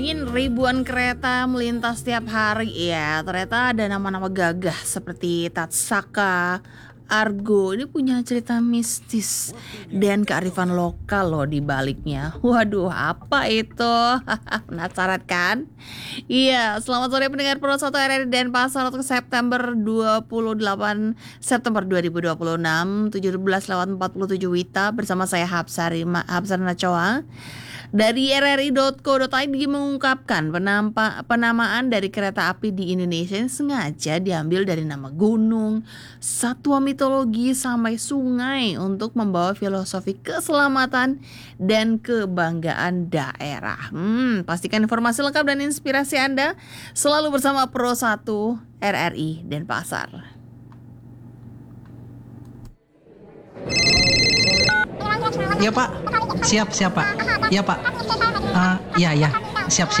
Ribuan kereta melintas setiap hari ya. Ternyata ada nama-nama gagah seperti Tatsaka, Argo. Ini punya cerita mistis dan kearifan lokal loh di baliknya. Waduh, apa itu? Penasaran kan? Iya, selamat sore pendengar Pro 1 RRI Denpasar untuk September 28 September 2026 17:47 Wita bersama saya Hapsar Nacoa. Dari rri.co.id mengungkapkan penamaan dari kereta api di Indonesia ini sengaja diambil dari nama gunung, satwa mitologi sampai sungai untuk membawa filosofi keselamatan dan kebanggaan daerah. Pastikan informasi lengkap dan inspirasi Anda selalu bersama Pro 1 RRI Denpasar. Ya Pak, siap Pak. Ya Pak. Ya, siap.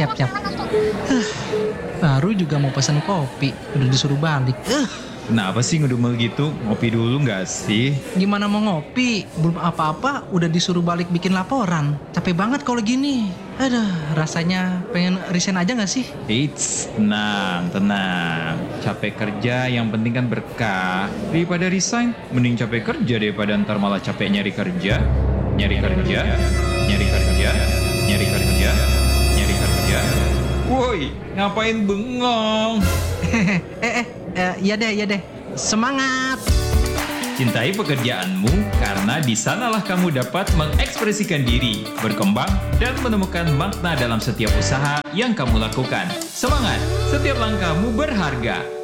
Baru juga mau pesan kopi, udah disuruh balik. Kenapa sih ngedumel gitu? Ngopi dulu nggak sih? Gimana mau ngopi? Belum apa-apa, udah disuruh balik bikin laporan. Capek banget kalau gini. Aduh, rasanya pengen resign aja nggak sih? Eits, tenang. Capek kerja yang penting kan berkah. Daripada resign, mending capek kerja daripada ntar malah capek nyari kerja. Woi, ngapain bengong? Ya deh. Semangat! Cintai pekerjaanmu karena di sanalah kamu dapat mengekspresikan diri, berkembang, dan menemukan makna dalam setiap usaha yang kamu lakukan. Semangat! Setiap langkahmu berharga.